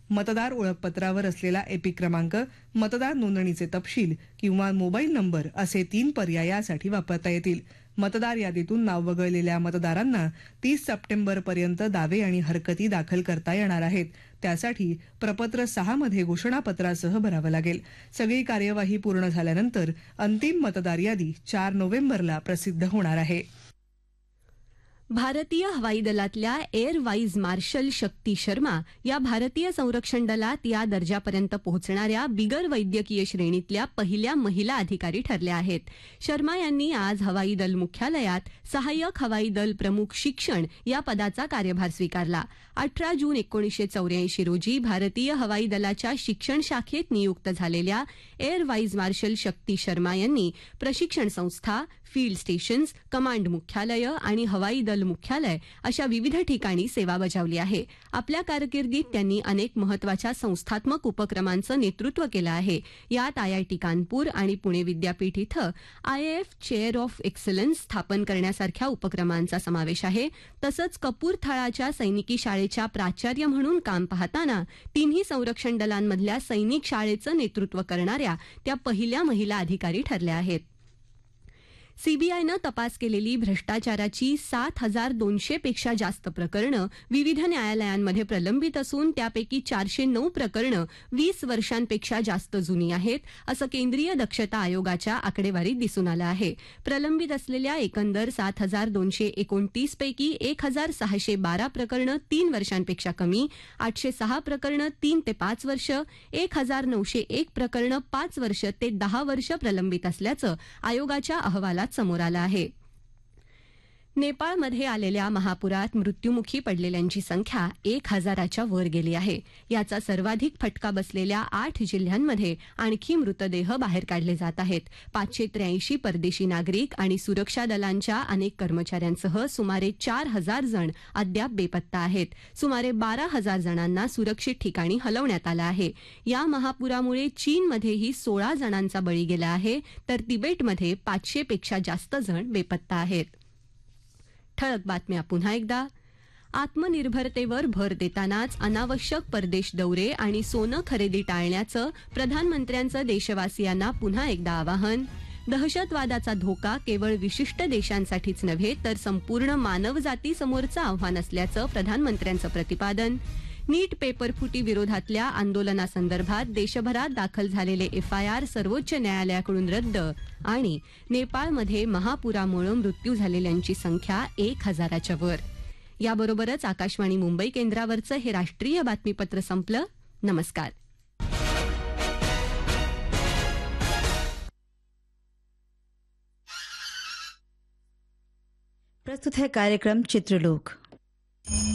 मतदार ओळखपत्रावर असलेला एपिक क्रमांक, मतदार नोंदणीचे तपशील किंवा मोबाईल नंबर असे 3 पर्याय यासाठी वापरता येतील. मतदार यादीतून नाव वगळलेल्या मतदारांना 30 सप्टेंबरपर्यंत दावे आणि हरकती दाखल करता येणार आहेत. त्यासाठी प्रपत्र 6 मध्ये घोषणापत्रासह भरावं लागेल. सगळी कार्यवाही पूर्ण झाल्यानंतर अंतिम मतदार यादी 4 नोव्हेंबरला प्रसिद्ध होणार आहे. भारतीय हवाई दलातल्या एअर वाईज मार्शल शक्ती शर्मा या भारतीय संरक्षण दलात या दर्जापर्यंत पोहोचणाऱ्या बिगर वैद्यकीय श्रेणीतल्या पहिल्या महिला अधिकारी ठरल्या आहेत. शर्मा यांनी आज हवाई दल मुख्यालयात सहाय्यक हवाई दल प्रमुख शिक्षण या पदाचा कार्यभार स्वीकारला. 18 जून 1984 रोजी भारतीय हवाई दलाच्या शिक्षण शाखेत नियुक्त झालेल्या एअर वाईज मार्शल शक्ती शर्मा यांनी प्रशिक्षण संस्था, फील्ड स्टेशन्स, कमांड मुख्यालय आणि हवाई दल मुख्यालय अशा विविध ठिकाणी सेवा बजावली आहे. आपल्या कारकिर्दीत त्यांनी अनेक महत्वाच्या संस्थात्मक उपक्रमांचं नेतृत्व केलं आहे. यात IIT कानपूर आणि पुणे विद्यापीठ इथं IAF चेअर ऑफ एक्सलन्स स्थापन करण्यासारख्या उपक्रमांचा समावेश आहे. तसंच कपूरथळाच्या सैनिकी शाळेच्या प्राचार्य म्हणून काम पाहताना तिन्ही संरक्षण दलांमधल्या सैनिक शाळेचं नेतृत्व करणाऱ्या त्या पहिल्या महिला अधिकारी ठरल्या आहेत. सीबीआयनं तपास केलेली भ्रष्टाचाराची 7,200 पेक्षा जास्त प्रकरणं विविध न्यायालयांमध्ये प्रलंबित असून त्यापैकी 409 प्रकरणं 20 वर्षांपेक्षा जास्त जुनी आहेत, असं केंद्रीय दक्षता आयोगाच्या आकडेवारीत दिसून आलं आहे. प्रलंबित असलेल्या एकंदर 7,229 पैकी 1,612 प्रकरणं 3 वर्षांपेक्षा कमी, 806 प्रकरणं 3 ते 5 वर्ष, 1,901 प्रकरणं 5 वर्ष ते 10 वर्ष प्रलंबित असल्याचं आयोगाच्या अहवालात समोर आलं आहे. नेपाळमध्ये आलेल्या महापुरात मृत्युमुखी पडलेल्यांची संख्या 1,000च्या वर गेली आहे. याचा सर्वाधिक फटका बसलेल्या 8 जिल्ह्यांमध्ये आणखी मृतदेह बाहेर काढले जात आहेत. 583 परदेशी नागरिक आणि सुरक्षा दलांच्या अनेक कर्मचाऱ्यांसह सुमारे 4,000 जण अद्याप बेपत्ता आहेत. सुमारे 12,000 जणांना सुरक्षित ठिकाणी हलवण्यात आलं आहे. या महापुरामुळे चीनमध्येही 16 जणांचा बळी गेला आहे, तर तिबेटमध्ये 500 पेक्षा जास्त जण बेपत्ता आहेत. ठळक बातम्या पुन्हा एकदा. आत्मनिर्भरतेवर भर देतानाच अनावश्यक परदेश दौरे आणि सोनं खरेदी टाळण्याचं प्रधानमंत्र्यांचं देशवासियांना पुन्हा एकदा आवाहन. दहशतवादाचा धोका केवळ विशिष्ट देशांसाठीच नव्हे तर संपूर्ण मानवजातीसमोरचं आव्हान असल्याचं प्रधानमंत्र्यांचं प्रतिपादन. नीट पेपरफुटी विरोधातल्या आंदोलनासंदर्भात देशभरात दाखल झालेले FIR सर्वोच्च न्यायालयाकडून रद्द. आणि नेपाळमध्ये महापुरामुळे मृत्यू झालेल्यांची संख्या 1,000च्या वर. याबरोबरच आकाशवाणी मुंबई केंद्रावरचं हे राष्ट्रीय बातमीपत्र संपलं. नमस्कार. प्रस्तुत है कार्यक्रम चित्रलोक.